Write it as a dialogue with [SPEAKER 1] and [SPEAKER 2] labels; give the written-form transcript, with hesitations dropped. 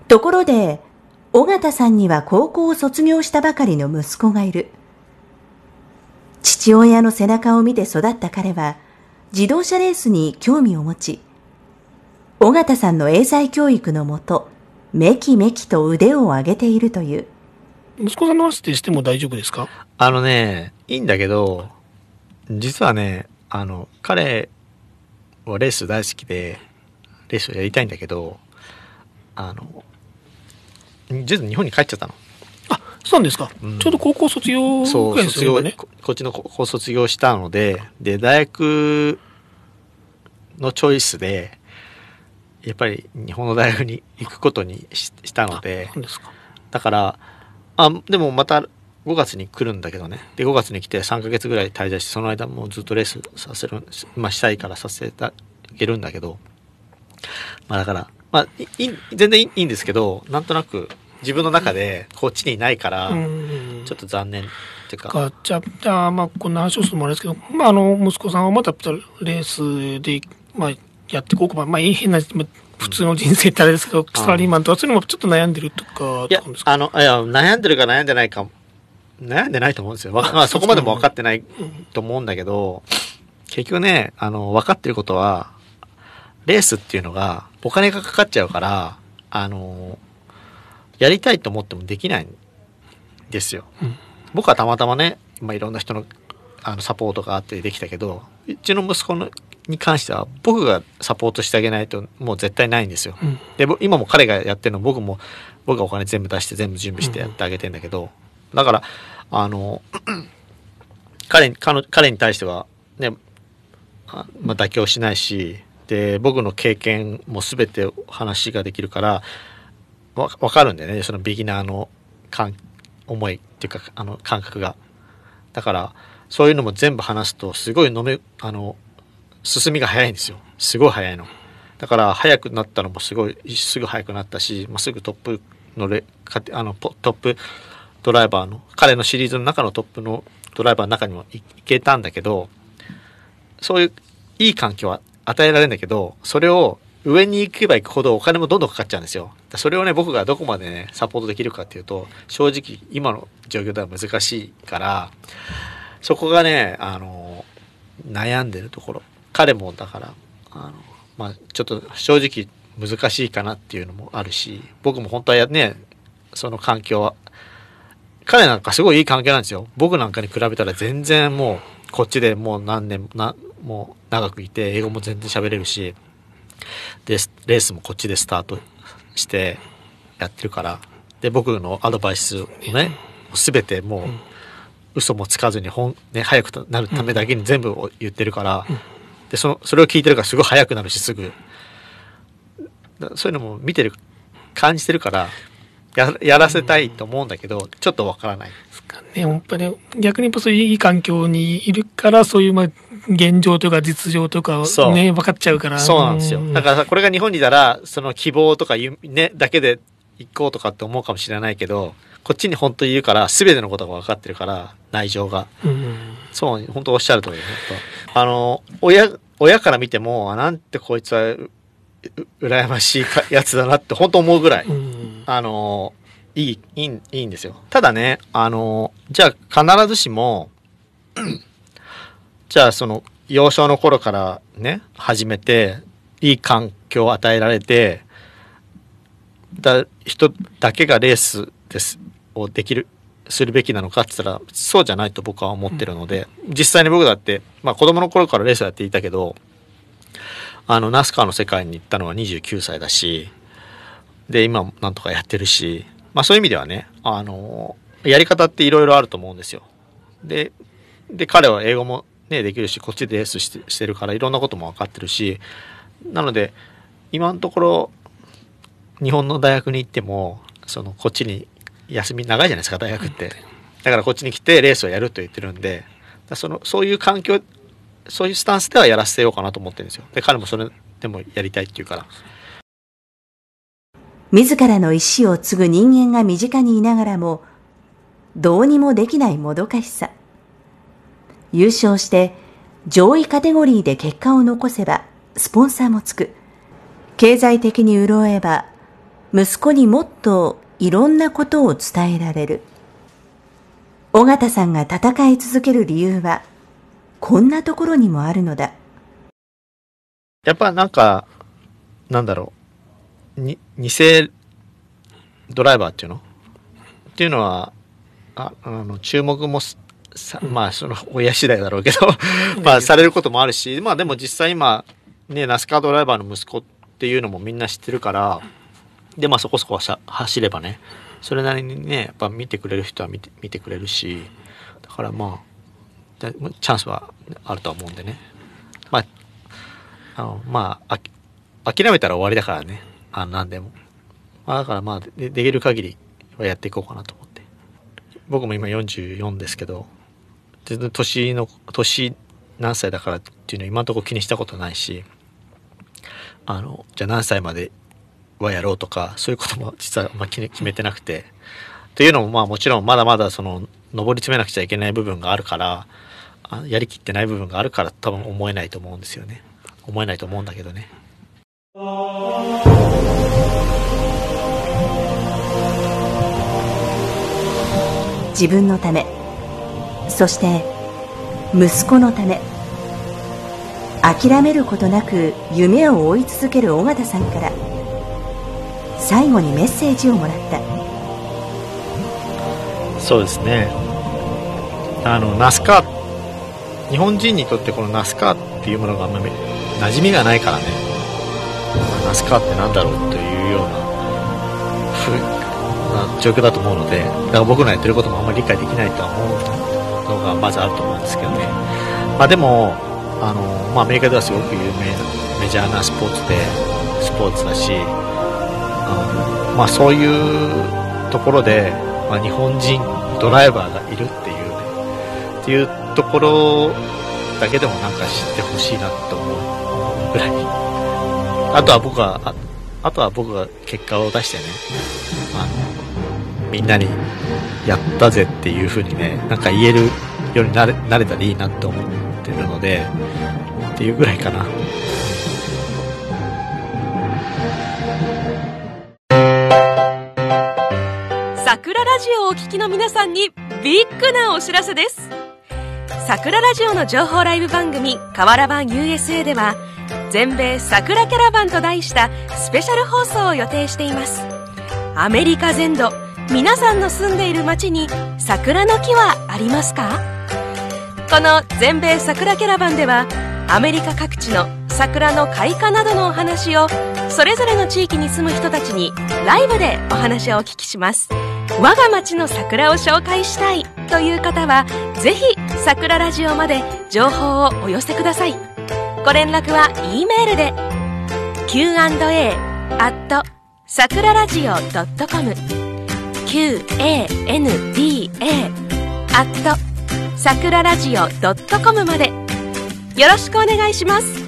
[SPEAKER 1] ところで、尾形さんには高校を卒業したばかりの息子がいる。父親の背中を見て育った彼は、自動車レースに興味を持ち、尾形さんの英才教育のもと、めきめきと腕を上げているという。
[SPEAKER 2] 息子さんの話ってしても大丈夫ですか？
[SPEAKER 3] いいんだけど、実はね、彼はレース大好きで、レースをやりたいんだけど、実は日本に帰っちゃったの。
[SPEAKER 2] あ、そうなんですか。ちょうど高校卒業
[SPEAKER 3] そう、
[SPEAKER 2] ぐらいですよね。
[SPEAKER 3] こっちの高校卒業したので、大学のチョイスで、やっぱり日本の大学に行くことにしたので、
[SPEAKER 2] そうですか。
[SPEAKER 3] だから、でもまた5月に来るんだけどね。で、5月に来て3ヶ月ぐらい滞在して、その間もうずっとレースさせる、したいからさせてあげるんだけど、だから、全然いいんですけど、なんとなく自分の中でこっちにいないから、ちょっと残念っていうか。
[SPEAKER 2] じゃあ、こんな話をするのもあれですけど、息子さんはまたレースで、やっていこうか、変な、普通の人生ってあれですけど、サラリーマンとかそういうのもちょっと悩んでるとか、
[SPEAKER 3] いや、悩んでるか悩んでないか、悩んでないと思うんですよ。そこまでも分かってないと思うんだけど、結局ね、分かってることは、レースっていうのがお金がかかっちゃうから、やりたいと思ってもできないんですよ。僕はたまたまね、いろんな人のサポートがあってできたけど、うちの息子に関しては僕がサポートしてあげないともう絶対ないんですよ。で、今も彼がやってるの僕がお金全部出して全部準備してやってあげてんだけど、だから彼に対してはね、妥協しないし、で僕の経験も全て話ができるからわかるんだよね、そのビギナーの思いっていうか感覚が。だからそういうのも全部話すとすごい進みが早いんですよ。すごい早いの。だから早くなったのもすぐ早くなったし、すぐトップのトップドライバーの彼のシリーズの中のトップのドライバーの中にも行けたんだけど、そういういい環境は与えられるんだけど、それを上に行けば行くほどお金もどんどんかかっちゃうんですよ。それをね、僕がどこまでねサポートできるかっていうと、正直今の状況では難しいから、そこがね悩んでるところ。彼もだからちょっと正直難しいかなっていうのもあるし、僕も本当はね、その環境は彼なんかすごいいい関係なんですよ。僕なんかに比べたら全然もうこっちでもうもう長くいて英語も全然喋れるし、でレースもこっちでスタートしてやってるから、で僕のアドバイスをね全てもう嘘もつかずに早くなるためだけに全部を言ってるから、でそれを聞いてるからすごい早くなるし、すぐそういうのも見てる感じてるからやらせたいと思うんだけど、ちょっとわからないですか
[SPEAKER 2] ね。やっぱり逆にそういういい環境にいるから、そういう現状とか実情とかね分かっちゃうから。
[SPEAKER 3] そうなんですよ。だからこれが日本にいたらその希望とかねだけで行こうとかって思うかもしれないけど、こっちに本当にいるから全てのことが分かってるから、内情が、そう本当おっしゃる通り、親から見てもなんてこいつは羨ましいやつだなって本当思うぐらい、いいんですよ。ただね、じゃあ必ずしもじゃあその幼少の頃からね始めていい環境を与えられて人だけがレースをするべきなのかって言ったらそうじゃないと僕は思ってるので、実際に僕だって子供の頃からレースやっていたけど、ナスカーの世界に行ったのは29歳だし、で今なんとかやってるし、そういう意味ではねやり方っていろいろあると思うんですよ。で彼は英語もねできるし、こっちでレースしてるからいろんなことも分かってるし、なので今のところ日本の大学に行ってもこっちに休み長いじゃないですか大学って。だからこっちに来てレースをやると言ってるんで、そういう環境、そういうスタンスではやらせようかなと思ってるんですよ。で彼もそれでもやりたいって言うから。
[SPEAKER 1] 自らの意思を継ぐ人間が身近にいながらもどうにもできないもどかしさ。優勝して上位カテゴリーで結果を残せばスポンサーもつく。経済的に潤えば息子にもっといろんなことを伝えられる。尾形さんが戦い続ける理由は、こんなところにもあるのだ。
[SPEAKER 3] やっぱなんだろう、偽ドライバーっていうのは、注目もまあその親次第だろうけどまあされることもあるし、まあでも実際今ね、ナスカードライバーの息子っていうのもみんな知ってるから、でまあそこそこ走ればね、それなりにね、やっぱ見てくれる人は見てくれるし、だからまあチャンスはあるとは思うんでね、まあ諦めたら終わりだからね、なんでも、まあ、だからまあできる限りはやっていこうかなと思って。僕も今44ですけど、全然年何歳だからっていうのは今のところ気にしたことないし、じゃあ何歳まではやろうとか、そういうことも実はあんま決めてなくて、というのもまあもちろんまだまだその上り詰めなくちゃいけない部分があるから、やりきってない部分があるから多分思えないと思うんですよね。思えないと思うんだけどね。
[SPEAKER 1] 自分のため、そして息子のため、諦めることなく夢を追い続ける尾形さんから最後にメッセージをもらった。
[SPEAKER 3] そうですね、ナスカー、日本人にとってこのナスカーっていうものがあんまり馴染みがないからね、ナスカーってなんだろうというような状況だと思うので、だから僕のやってることもあんまり理解できないとは思うのがまずあると思うんですけどね。まあでもまあアメリカではすごく有名なメジャーなスポーツだし、まあそういうところで、まあ、日本人ドライバーがいるっていうところだけでもなんか知ってほしいなと思うぐらい。あとは僕が結果を出してね、みんなにやったぜっていう風にね、なんか言えるようになれたらいいなって思ってるので、っていうぐらいかな。
[SPEAKER 4] 桜ラジオをお聞きの皆さんにビッグなお知らせです。桜ラジオの情報ライブ番組カワラバン USA では、全米桜キャラバンと題したスペシャル放送を予定しています。アメリカ全土、皆さんの住んでいる街に桜の木はありますか？この全米桜キャラバンでは、アメリカ各地の桜の開花などのお話をそれぞれの地域に住む人たちにライブでお話をお聞きします。我が町の桜を紹介したいという方は、ぜひ桜ラジオまで情報をお寄せください。ご連絡は E メールで Q&A@sakuraradio.com QANDA@sakuraradio.com までよろしくお願いします。